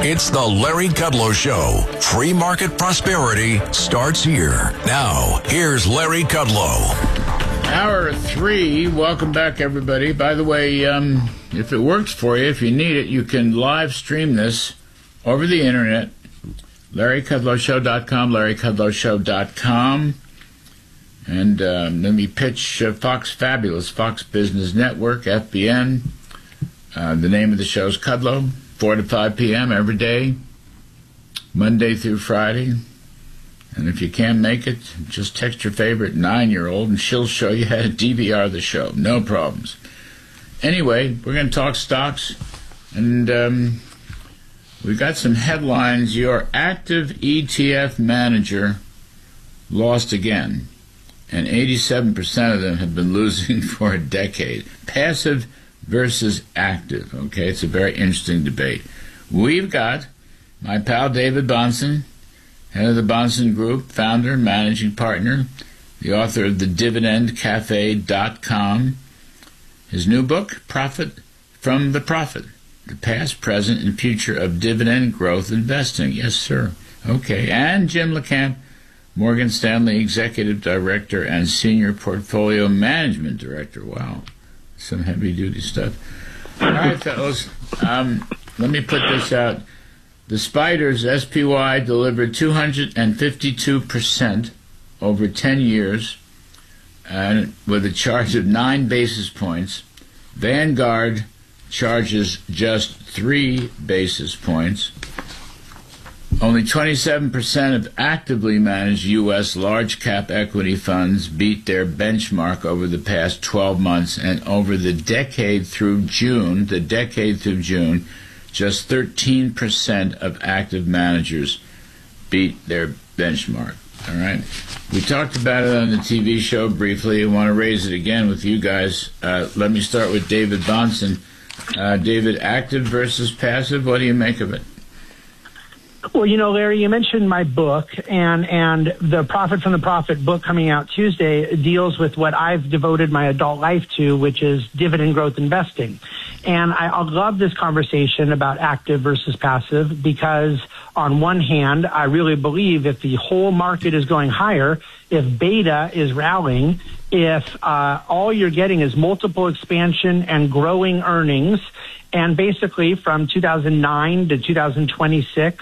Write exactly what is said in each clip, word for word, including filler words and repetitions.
It's the Larry Kudlow Show. Free market prosperity starts here. Now, here's Larry Kudlow. Hour three. Welcome back, everybody. By the way, um, if it works for you, if you need it, you can live stream this over the internet. Larry Kudlow Show dot com, Larry Kudlow Show dot com. And um, let me pitch uh, Fox Fabulous, Fox Business Network, F B N. Uh, the name of the show is Kudlow. four to five p.m. every day, Monday through Friday. And if you can't make it, just text your favorite nine-year-old and she'll show you how to D V R the show. No problems. Anyway, we're going to talk stocks. And um, we got some headlines. Your active E T F manager lost again. And eighty-seven percent of them have been losing for a decade. Passive versus active. Okay, it's a very interesting debate. We've got my pal David Bahnsen, head of the Bahnsen Group, founder and managing partner, the author of the dividend cafe dot com. His new book, Profit from the Profit, the past, present, and future of dividend growth investing. Yes, sir. Okay, and Jim LeCamp, Morgan Stanley Executive Director and Senior Portfolio Management Director. Wow. Some heavy-duty stuff. All right, fellows, um, let me put this out. The Spiders, S P Y, delivered two hundred fifty-two percent over ten years, and with a charge of nine basis points. Vanguard charges just three basis points. Only twenty-seven percent of actively managed U S large-cap equity funds beat their benchmark over the past twelve months, and over the decade through June, the decade through June, just thirteen percent of active managers beat their benchmark. All right? We talked about it on the T V show briefly. I want to raise it again with you guys. Uh, let me start with David Bahnsen. Uh, David, active versus passive, what do you make of it? Well, you know, Larry, you mentioned my book, and, and the Profit from the Profit book coming out Tuesday deals with what I've devoted my adult life to, which is dividend growth investing. And I, I love this conversation about active versus passive because, on one hand, I really believe if the whole market is going higher, if beta is rallying, if uh, all you're getting is multiple expansion and growing earnings, and basically from two thousand nine to two thousand twenty-six,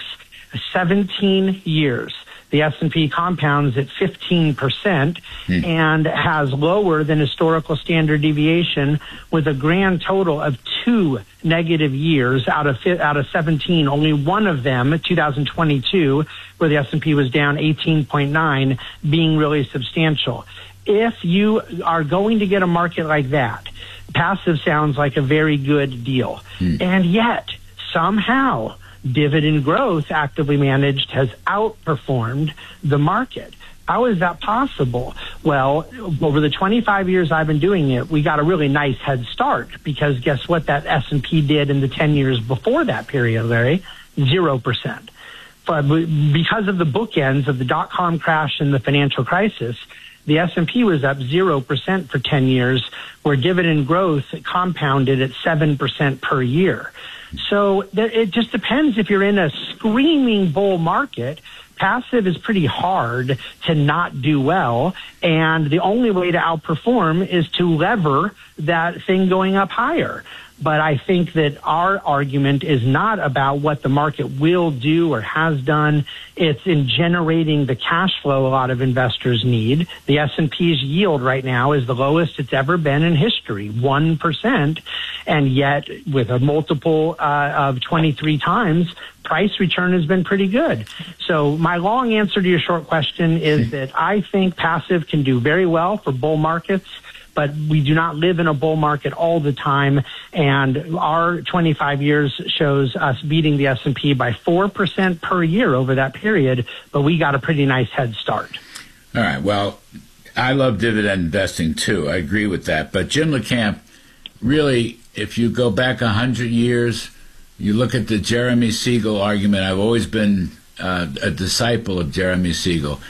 seventeen years, the S and P compounds at fifteen percent hmm. and has lower than historical standard deviation with a grand total of two negative years out of out of seventeen. Only one of them, two thousand twenty-two, where the S and P was down eighteen point nine, being really substantial. If you are going to get a market like that, passive sounds like a very good deal. Hmm. And yet, somehow, dividend growth, actively managed, has outperformed the market. How is that possible? Well, over the twenty-five years I've been doing it, we got a really nice head start because guess what that S and P did in the ten years before that period, Larry? Zero percent. But because of the bookends of the dot-com crash and the financial crisis, the S and P was up zero percent for ten years, where dividend growth compounded at seven percent per year. So it just depends. If you're in a screaming bull market, passive is pretty hard to not do well. And the only way to outperform is to lever that thing going up higher. But I think that our argument is not about what the market will do or has done. It's in generating the cash flow a lot of investors need. The S and P's yield right now is the lowest it's ever been in history, one percent. And yet, with a multiple uh, of twenty-three times, price return has been pretty good. So my long answer to your short question is that I think passive can do very well for bull markets, but we do not live in a bull market all the time, and our twenty-five years shows us beating the S and P by four percent per year over that period, but we got a pretty nice head start. All right, well, I love dividend investing too. I agree with that. But Jim LeCamp, really, if you go back one hundred years, you look at the Jeremy Siegel argument. I've always been uh, a disciple of Jeremy Siegel.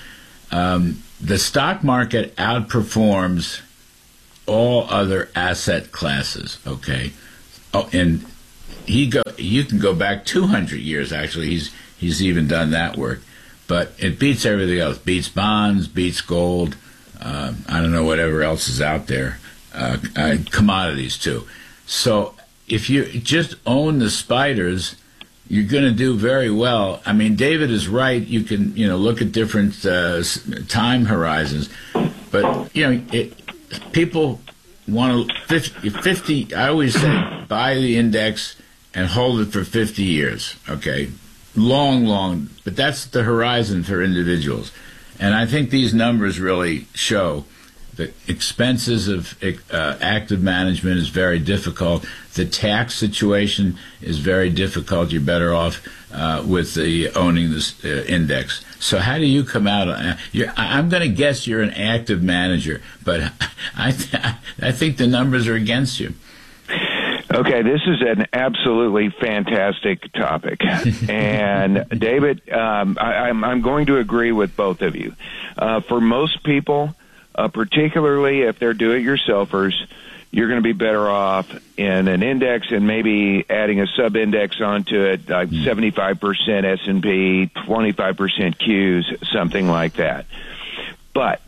Um, the stock market outperforms all other asset classes, okay? Oh, and he go. You can go back two hundred years. Actually, he's he's even done that work, but it beats everything else. Beats bonds, beats gold. Uh, I don't know whatever else is out there. Uh, uh, commodities too. So if you just own the spiders, you're going to do very well. I mean, David is right. You can, you know, look at different uh, time horizons, but you know, it, people want to fifty, fifty. I always say, buy the index and hold it for fifty years. Okay, long, long. But that's the horizon for individuals, and I think these numbers really show. The expenses of uh, active management is very difficult. The tax situation is very difficult. You're better off uh, with the owning this uh, index. So how do you come out? On, you're, I'm going to guess you're an active manager, but I, th- I think the numbers are against you. Okay, this is an absolutely fantastic topic. And David, um, I, I'm, I'm going to agree with both of you. Uh, for most people, Uh, particularly if they're do-it-yourselfers, you're going to be better off in an index and maybe adding a sub-index onto it, like seventy-five percent S and P, twenty-five percent Qs, something like that. But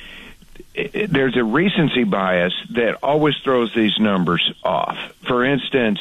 it, there's a recency bias that always throws these numbers off. For instance,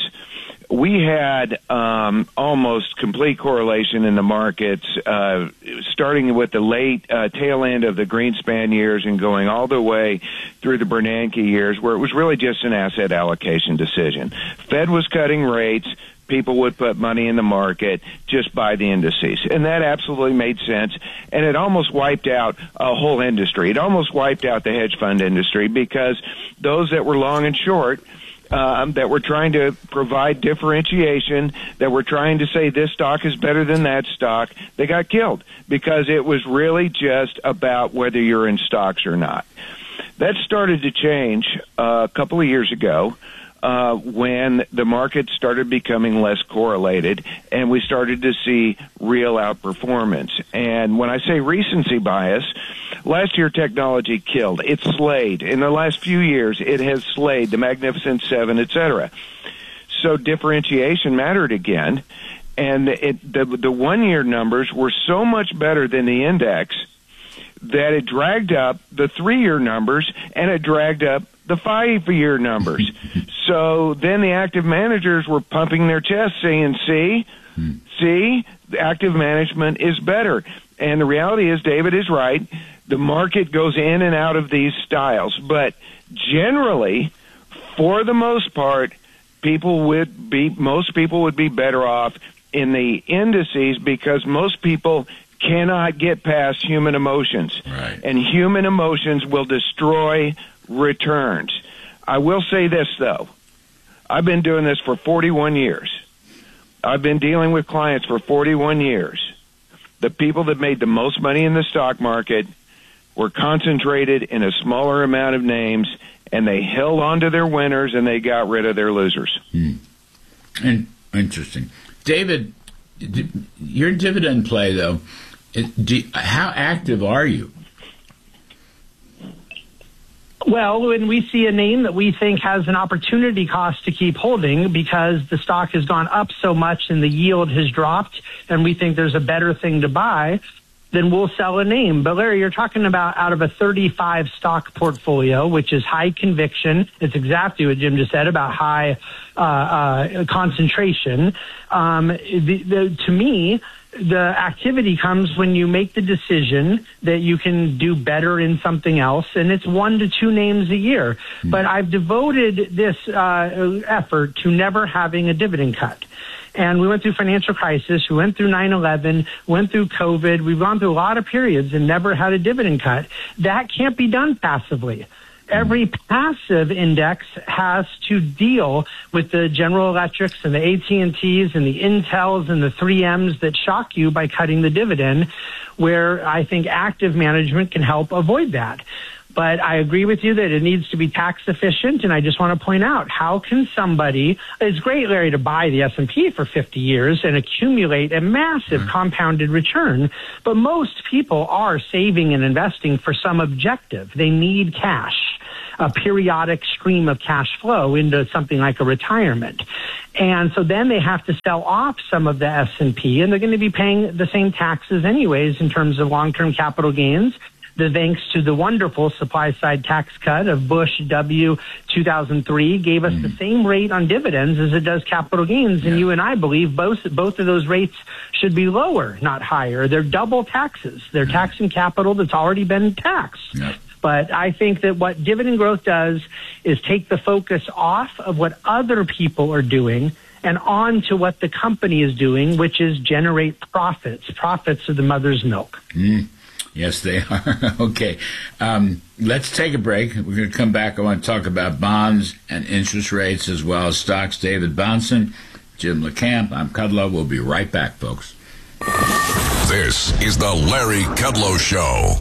we had um, almost complete correlation in the markets, uh, starting with the late uh, tail end of the Greenspan years and going all the way through the Bernanke years, where it was really just an asset allocation decision. Fed was cutting rates. People would put money in the market, just buy the indices. And that absolutely made sense. And it almost wiped out a whole industry. It almost wiped out the hedge fund industry because those that were long and short Um, that were trying to provide differentiation, that were trying to say this stock is better than that stock, they got killed because it was really just about whether you're in stocks or not. That started to change uh, a couple of years ago uh, when the market started becoming less correlated and we started to see real outperformance. And when I say recency bias, last year, technology killed. It slayed. In the last few years, it has slayed the Magnificent Seven, et cetera. So differentiation mattered again, and it, the, the one-year numbers were so much better than the index that it dragged up the three-year numbers, and it dragged up the five-year numbers. So then the active managers were pumping their chests saying, see, see, the active management is better. And the reality is, David is right. The market goes in and out of these styles, but generally, for the most part, people would be most people would be better off in the indices because most people cannot get past human emotions, right. And human emotions will destroy returns. I will say this though: I've been doing this for forty-one years. I've been dealing with clients for forty-one years. The people that made the most money in the stock market were concentrated in a smaller amount of names, and they held on to their winners, and they got rid of their losers. Hmm. And interesting. David, your dividend play, though, do, how active are you? Well, when we see a name that we think has an opportunity cost to keep holding because the stock has gone up so much and the yield has dropped and we think there's a better thing to buy, then we'll sell a name. But Larry, you're talking about out of a thirty-five stock portfolio, which is high conviction. It's exactly what Jim just said about high uh, uh, concentration. Um, the, the, to me, the activity comes when you make the decision that you can do better in something else, and it's one to two names a year. Mm. But I've devoted this uh, effort to never having a dividend cut. And we went through financial crisis, we went through nine eleven, went through COVID, we've gone through a lot of periods and never had a dividend cut. That can't be done passively. Every passive index has to deal with the General Electrics and the A T and T's and the Intels and the three M's that shock you by cutting the dividend, where I think active management can help avoid that. But I agree with you that it needs to be tax efficient, and I just want to point out, how can somebody, it's great, Larry, to buy the S and P for fifty years and accumulate a massive mm-hmm. compounded return, but most people are saving and investing for some objective. They need cash, a periodic stream of cash flow into something like a retirement. And so then they have to sell off some of the S and P, and they're going to be paying the same taxes anyways in terms of long-term capital gains. The thanks to the wonderful supply-side tax cut of Bush W two thousand three gave us mm. the same rate on dividends as it does capital gains. And yeah. you and I believe both both of those rates should be lower, not higher. They're double taxes. They're yeah. taxing capital that's already been taxed. Yeah. But I think that what dividend growth does is take the focus off of what other people are doing and on to what the company is doing, which is generate profits. Profits are the mother's milk. Mm. Yes, they are. Okay. Um, let's take a break. We're going to come back. I want to talk about bonds and interest rates as well as stocks. David Bahnsen, Jim LeCamp. I'm Kudlow. We'll be right back, folks. This is the Larry Kudlow Show.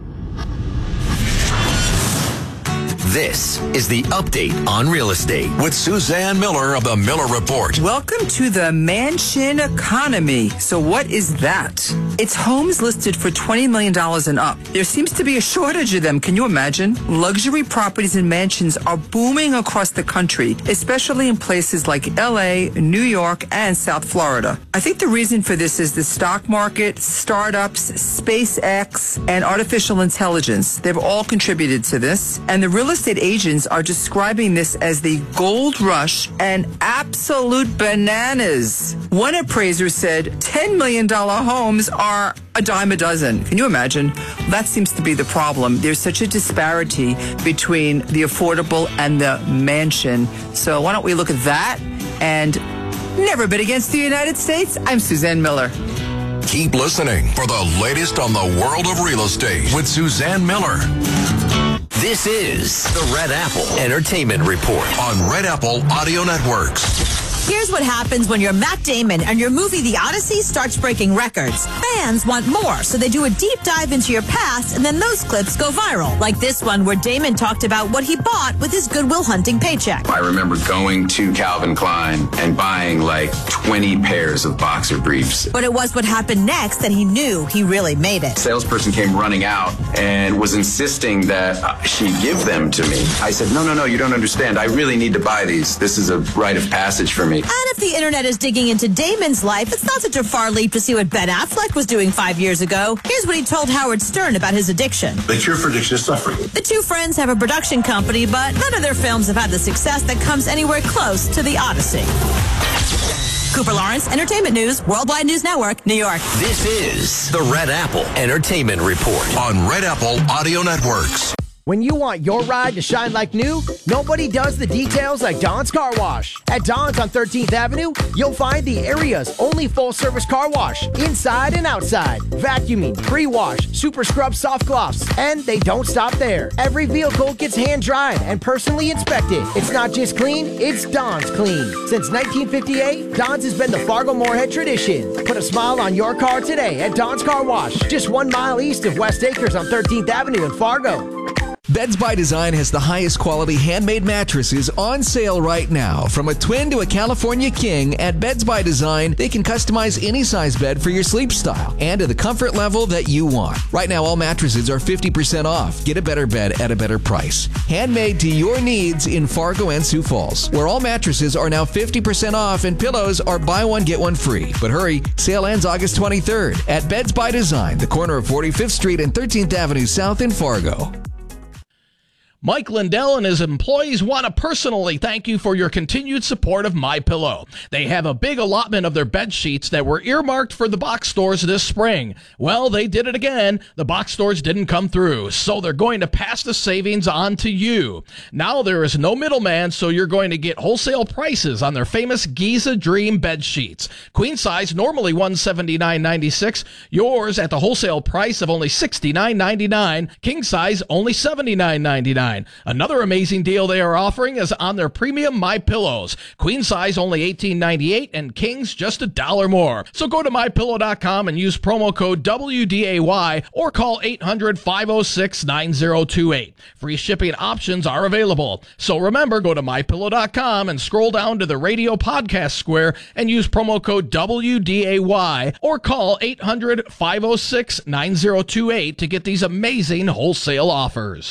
This is the update on real estate with Suzanne Miller of the Miller Report. Welcome to the mansion economy. So what is that? It's homes listed for twenty million dollars and up. There seems to be a shortage of them. Can you imagine? Luxury properties and mansions are booming across the country, especially in places like L A, New York, and South Florida. I think the reason for this is the stock market, startups, SpaceX, and artificial intelligence. They've all contributed to this. And the real estate agents are describing this as the gold rush and absolute bananas. One appraiser said ten million dollars homes are a dime a dozen. Can you imagine? That seems to be the problem. There's such a disparity between the affordable and the mansion. So why don't we look at that and never bid against the United States? I'm Suzanne Miller. Keep listening for the latest on the world of real estate with Suzanne Miller. This is the Red Apple Entertainment Report on Red Apple Audio Networks. Here's what happens when you're Matt Damon and your movie The Odyssey starts breaking records. Fans want more, so they do a deep dive into your past, and then those clips go viral. Like this one where Damon talked about what he bought with his Good Will Hunting paycheck. I remember going to Calvin Klein and buying like twenty pairs of boxer briefs. But it was what happened next that he knew he really made it. The salesperson came running out and was insisting that she give them to me. I said, no, no, no, you don't understand. I really need to buy these. This is a rite of passage for me. And if the internet is digging into Damon's life, it's not such a far leap to see what Ben Affleck was doing five years ago. Here's what he told Howard Stern about his addiction. The cure for addiction is suffering. The two friends have a production company, but none of their films have had the success that comes anywhere close to The Odyssey. Cooper Lawrence, Entertainment News, Worldwide News Network, New York. This is the Red Apple Entertainment Report on Red Apple Audio Networks. When you want your ride to shine like new, nobody does the details like Don's Car Wash. At Don's on thirteenth Avenue, you'll find the area's only full-service car wash, inside and outside. Vacuuming, pre-wash, super scrub soft gloss, and they don't stop there. Every vehicle gets hand-dried and personally inspected. It's not just clean, it's Don's clean. Since nineteen fifty-eight, Don's has been the Fargo-Moorhead tradition. Put a smile on your car today at Don's Car Wash, just one mile east of West Acres on thirteenth Avenue in Fargo. Beds by Design has the highest quality handmade mattresses on sale right now. From a twin to a California king, at Beds by Design, they can customize any size bed for your sleep style and to the comfort level that you want. Right now, all mattresses are fifty percent off. Get a better bed at a better price. Handmade to your needs in Fargo and Sioux Falls, where all mattresses are now fifty percent off and pillows are buy one, get one free. But hurry, sale ends August twenty-third at Beds by Design, the corner of forty-fifth Street and thirteenth Avenue South in Fargo. Mike Lindell and his employees want to personally thank you for your continued support of MyPillow. They have a big allotment of their bed sheets that were earmarked for the box stores this spring. Well, they did it again. The box stores didn't come through, so they're going to pass the savings on to you. Now there is no middleman, so you're going to get wholesale prices on their famous Giza Dream bed sheets. Queen size, normally one hundred seventy-nine ninety-six. Yours at the wholesale price of only sixty-nine ninety-nine. King size, only seventy-nine ninety-nine. Another amazing deal they are offering is on their premium My Pillows. Queen size only eighteen ninety-eight and kings just a dollar more. So go to my pillow dot com and use promo code W D A Y or call eight hundred, five oh six, nine oh two eight. Free shipping options are available. So remember, go to my pillow dot com and scroll down to the radio podcast square and use promo code W D A Y or call eight hundred, five oh six, nine oh two eight to get these amazing wholesale offers.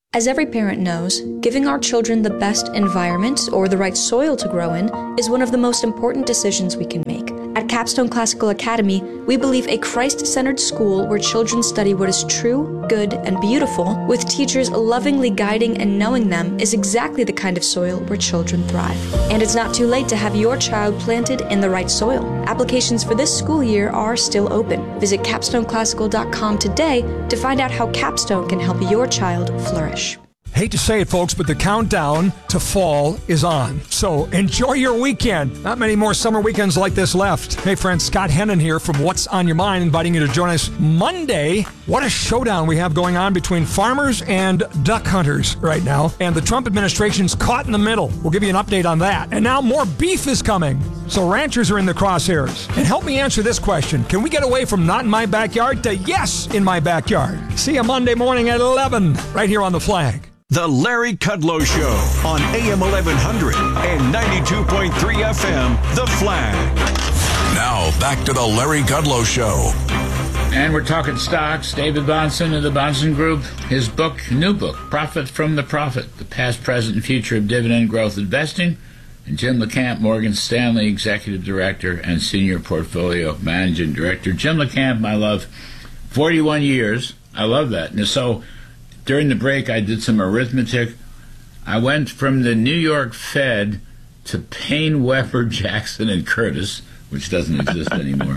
As every parent knows, giving our children the best environment or the right soil to grow in is one of the most important decisions we can make. At Capstone Classical Academy, we believe a Christ-centered school where children study what is true, good, and beautiful, with teachers lovingly guiding and knowing them, is exactly the kind of soil where children thrive. And it's not too late to have your child planted in the right soil. Applications for this school year are still open. Visit capstone classical dot com today to find out how Capstone can help your child flourish. Hate to say it, folks, but the countdown to fall is on. So enjoy your weekend. Not many more summer weekends like this left. Hey, friends, Scott Hennon here from What's on Your Mind, inviting you to join us Monday. What a showdown we have going on between farmers and duck hunters right now. And the Trump administration's caught in the middle. We'll give you an update on that. And now more beef is coming. So ranchers are in the crosshairs. And help me answer this question. Can we get away from not in my backyard to yes in my backyard? See you Monday morning at eleven, right here on The Flag. The Larry Kudlow Show on A M eleven hundred and ninety-two point three F M, The Flag. Now, back to the Larry Kudlow Show. And we're talking stocks. David Bahnsen of the Bahnsen Group. His book, new book, Profit from the Profit, The Past, Present, and Future of Dividend Growth Investing. And Jim LeCamp, Morgan Stanley, Executive Director and Senior Portfolio Managing Director. Jim LeCamp, I love, forty-one years. I love that. And so during the break, I did some arithmetic. I went from the New York Fed to Payne, Weber, Jackson, and Curtis, which doesn't exist anymore.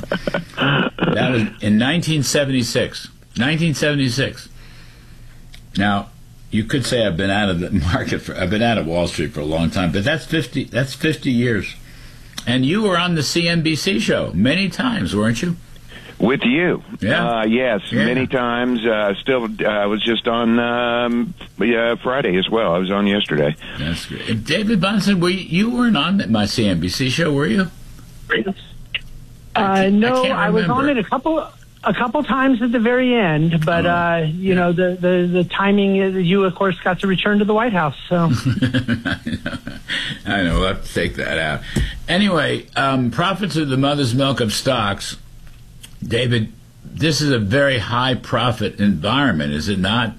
That was in nineteen seventy-six. nineteen seventy-six. Now, you could say I've been out of the market for, I've been out of Wall Street for a long time, but that's fifty. That's fifty years. And you were on the C N B C show many times, weren't you? With you. Yeah. Uh, yes, yeah. many times. Uh, still, uh, I was just on um, yeah, Friday as well. I was on yesterday. That's great. David Bahnsen, were you, you weren't on my C N B C show, were you? Uh, no, I, I was on it a couple a couple times at the very end, but, oh, uh, you yeah. know, the, the, the timing, is, you, of course, got to return to the White House. So I know, we'll have to take that out. Anyway, um, profits are the mother's milk of stocks. David, this is a very high profit environment, is it not?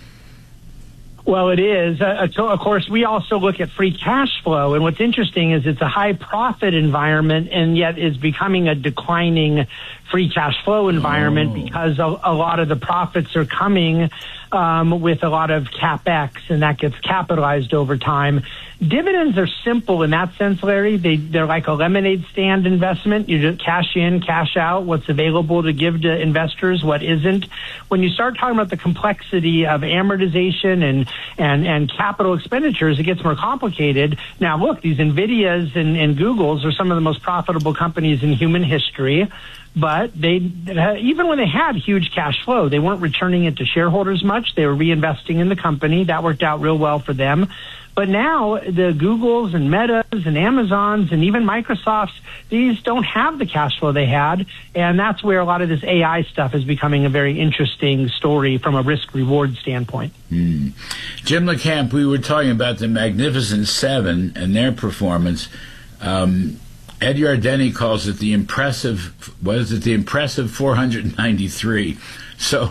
Well, it is. Uh, of course, we also look at free cash flow, and what's interesting is it's a high profit environment, and yet is becoming a declining free cash flow environment oh. because a, a lot of the profits are coming um, with a lot of capex, and that gets capitalized over time. Dividends are simple in that sense, Larry. They, they're like a lemonade stand investment. You just cash in, cash out, what's available to give to investors, what isn't. When you start talking about the complexity of amortization and, and, and capital expenditures, it gets more complicated. Now, look, these NVIDIAs and, and Googles are some of the most profitable companies in human history. But they, even when they had huge cash flow, they weren't returning it to shareholders much. They were reinvesting in the company. That worked out real well for them. But now the Googles and Metas and Amazons and even Microsofts, these don't have the cash flow they had. And that's where a lot of this A I stuff is becoming a very interesting story from a risk-reward standpoint. Hmm. Jim LeCamp, we were talking about the Magnificent Seven and their performance. Um, Ed Yardeni calls it the impressive, what is it, the impressive four hundred ninety-three. So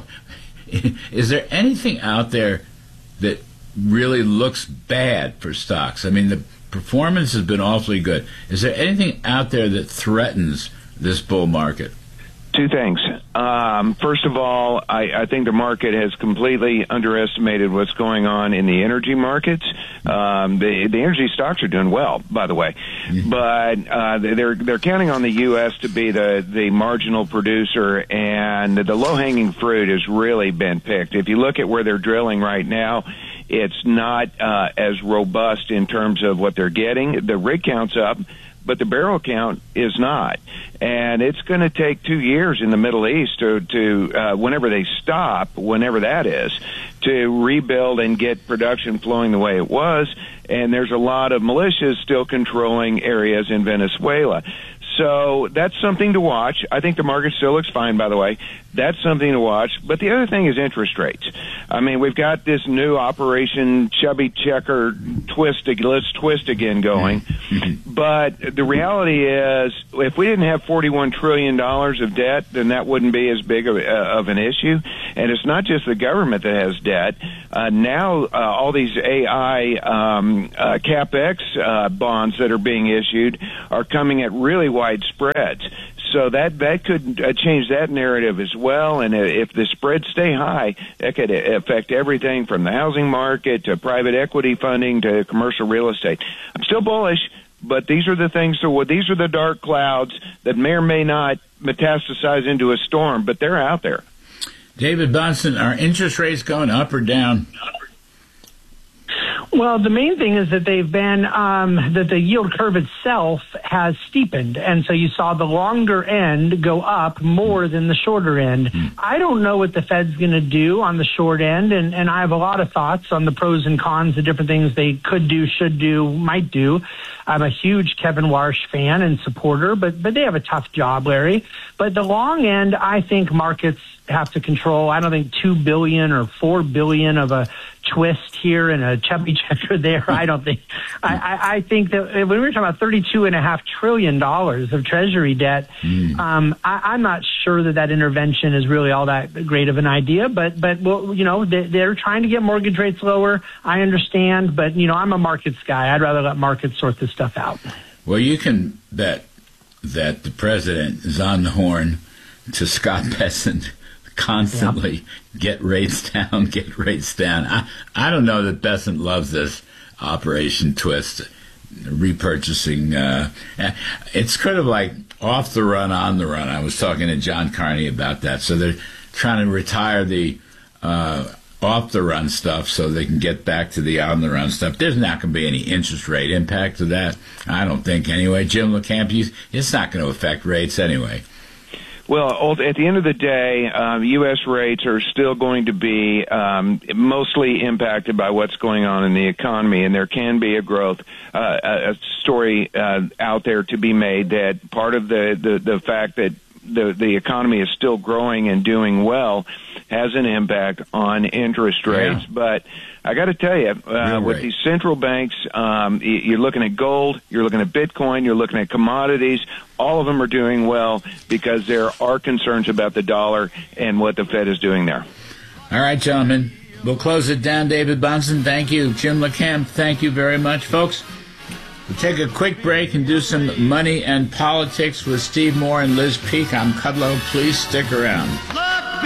is there anything out there that really looks bad for stocks? I mean, the performance has been awfully good. Is there anything out there that threatens this bull market? Two things. Um, first of all, I, I think the market has completely underestimated what's going on in the energy markets. Um, the, the energy stocks are doing well, by the way, mm-hmm. but uh, they're they're counting on the U S to be the, the marginal producer, and the low-hanging fruit has really been picked. If you look at where they're drilling right now, it's not uh, as robust in terms of what they're getting. The rig count's up, but the barrel count is not. And it's going to take two years in the Middle East to, to uh, whenever they stop, whenever that is, to rebuild and get production flowing the way it was. And there's a lot of militias still controlling areas in Venezuela. So that's something to watch. I think the market still looks fine, by the way. That's something to watch. But the other thing is interest rates. I mean, we've got this new Operation Chubby Checker twist, let's twist again going. But the reality is, if we didn't have forty-one trillion dollars of debt, then that wouldn't be as big of, uh, of an issue. And it's not just the government that has debt. Uh, now, uh, all these A I um, uh, CapEx uh, bonds that are being issued are coming at really wide spreads. So that that could uh, change that narrative as well. And if the spreads stay high, that could affect everything from the housing market to private equity funding to commercial real estate. I'm still bullish, but these are the things. So these are the dark clouds that may or may not metastasize into a storm, but they're out there. David Bahnsen, are interest rates going up or down? Well, the main thing is that they've been, um, that the yield curve itself has steepened. And so you saw the longer end go up more than the shorter end. Mm. I don't know what the Fed's going to do on the short end. And, and I have a lot of thoughts on the pros and cons, the different things they could do, should do, might do. I'm a huge Kevin Warsh fan and supporter, but, but they have a tough job, Larry. But the long end, I think markets have to control. I don't think two billion or four billion of a twist here and a chubby checker there. I don't think. I, I, I think that when we were talking about thirty-two and a half trillion dollars of Treasury debt, mm. um, I, I'm not sure that that intervention is really all that great of an idea. But but well, you know, they, they're trying to get mortgage rates lower. I understand, but you know, I'm a markets guy. I'd rather let markets sort this stuff out. Well, you can bet that the president is on the horn to Scott Bessent. Constantly yep. get rates down, get rates down. I, I don't know that Bessent loves this Operation Twist, repurchasing. Uh, it's kind of like off the run, on the run. I was talking to John Carney about that. So they're trying to retire the uh, off the run stuff so they can get back to the on the run stuff. There's not going to be any interest rate impact to that. I don't think anyway. Jim LeCamp, it's not going to affect rates anyway. Well, at the end of the day, um, U S rates are still going to be um, mostly impacted by what's going on in the economy, and there can be a growth, uh, a story uh, out there to be made that part of the, the, the fact that the, the economy is still growing and doing well has an impact on interest rates. Yeah. But I got to tell you, uh, with these central banks, um, you're looking at gold, you're looking at Bitcoin, you're looking at commodities. All of them are doing well because there are concerns about the dollar and what the Fed is doing there. All right, gentlemen. We'll close it down. David Bahnsen, thank you. Jim LeCamp, thank you very much. Folks, we'll take a quick break and do some money and politics with Steve Moore and Liz Peek. I'm Kudlow. Please stick around.